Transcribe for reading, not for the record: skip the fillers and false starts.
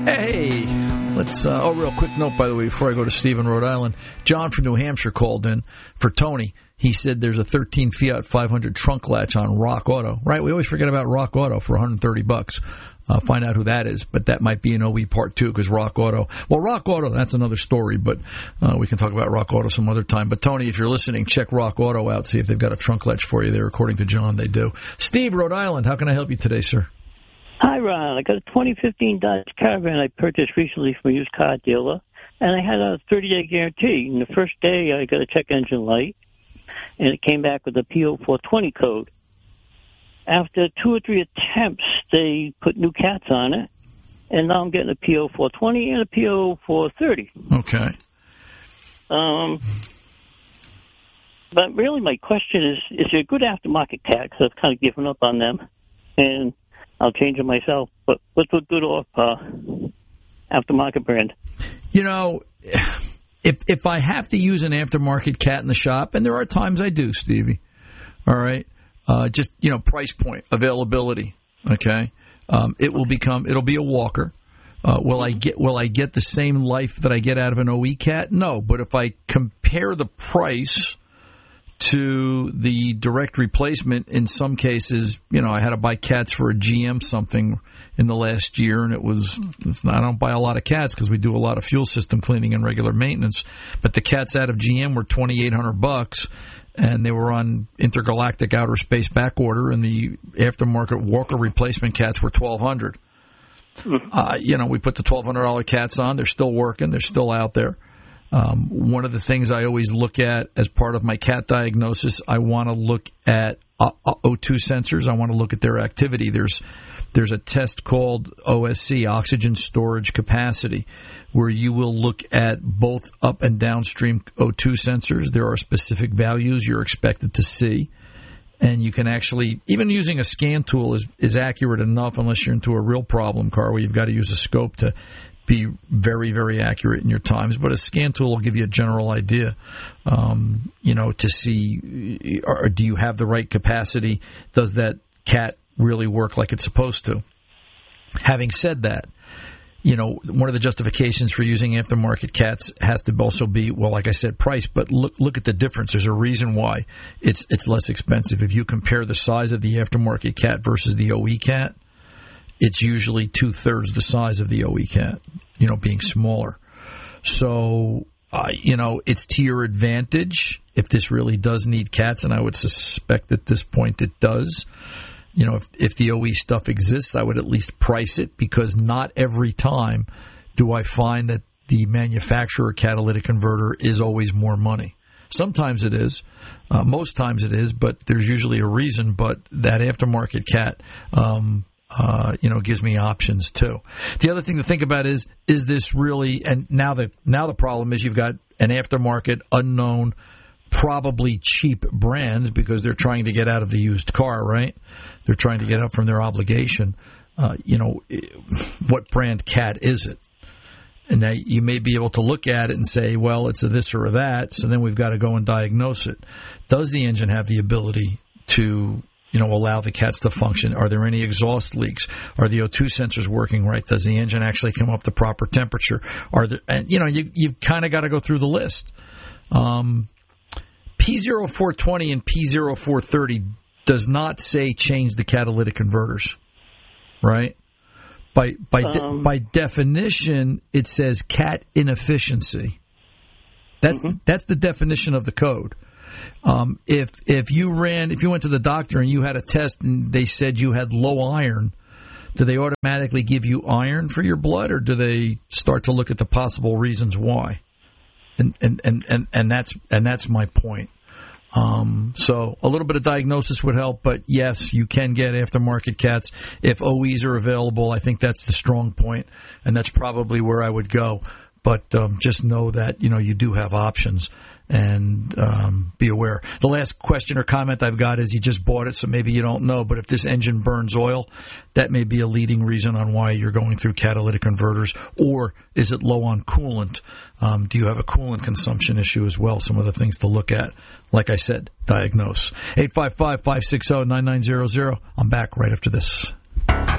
Hey, let's, real quick note, by the way, before I go to Steve in Rhode Island. John from New Hampshire called in for Tony. He said there's a 13 Fiat 500 trunk latch on Rock Auto, right? We always forget about Rock Auto for $130. Find out who that is, but that might be an OE part two, because Rock Auto, that's another story, but we can talk about Rock Auto some other time. But Tony, if you're listening, check Rock Auto out, see if they've got a trunk latch for you there. According to John, they do. Steve, Rhode Island, how can I help you today, sir? Hi, Ron. I got a 2015 Dodge Caravan I purchased recently from a used car dealer, and I had a 30-day guarantee. And the first day, I got a check engine light, and it came back with a PO 420 code. After 2 or 3 attempts, they put new cats on it, and now I'm getting a PO 420 and a PO 430. Okay. But really, my question is there a good aftermarket cat? Because I've kind of given up on them, and I'll change it myself. But what's a good aftermarket brand? You know, if I have to use an aftermarket cat in the shop, and there are times I do, Stevie, all right, just, price point, availability, okay, it'll be a walker. Will I get the same life that I get out of an OE cat? No, but if I compare the price to the direct replacement, in some cases, I had to buy cats for a GM something in the last year, and I don't buy a lot of cats because we do a lot of fuel system cleaning and regular maintenance, but the cats out of GM were $2,800, and they were on intergalactic outer space back order, and the aftermarket Walker replacement cats were $1,200. We put the $1,200 cats on. They're still working. They're still out there. One of the things I always look at as part of my cat diagnosis, I want to look at O2 sensors. I want to look at their activity. There's a test called OSC, oxygen storage capacity, where you will look at both up and downstream O2 sensors. There are specific values you're expected to see. And you can actually, even using a scan tool is accurate enough, unless you're into a real problem car where you've got to use a scope to be very, very accurate in your times. But a scan tool will give you a general idea, to see, do you have the right capacity? Does that cat really work like it's supposed to? Having said that, one of the justifications for using aftermarket cats has to also be, well, like I said, price. But look at the difference. There's a reason why it's less expensive. If you compare the size of the aftermarket cat versus the OE cat, it's usually 2/3 the size of the OE cat, being smaller. So, it's to your advantage if this really does need cats, and I would suspect at this point it does. If the OE stuff exists, I would at least price it, because not every time do I find that the manufacturer catalytic converter is always more money. Sometimes it is. Most times it is, but there's usually a reason. But that aftermarket cat, gives me options too. The other thing to think about is this really, and now the problem is you've got an aftermarket, unknown, probably cheap brand, because they're trying to get out of the used car, right? They're trying to get up from their obligation. What brand cat is it? And now you may be able to look at it and say, well, it's a this or a that, so then we've got to go and diagnose it. Does the engine have the ability to allow the cats to function? Are there any exhaust leaks? Are the O2 sensors working right? Does the engine actually come up to proper temperature? You've kind of got to go through the list. P0420 and P0430 does not say change the catalytic converters, right? By definition, it says cat inefficiency. That's the definition of the code. If you went to the doctor and you had a test and they said you had low iron, do they automatically give you iron for your blood, or do they start to look at the possible reasons why? And that's my point. So a little bit of diagnosis would help, but yes, you can get aftermarket cats if OEs are available. I think that's the strong point, and that's probably where I would go. But just know that you do have options, and be aware. The last question or comment I've got is you just bought it, so maybe you don't know. But if this engine burns oil, that may be a leading reason on why you're going through catalytic converters. Or is it low on coolant? Do you have a coolant consumption issue as well? Some of the things to look at. Like I said, diagnose. 855-560-9900. I'm back right after this.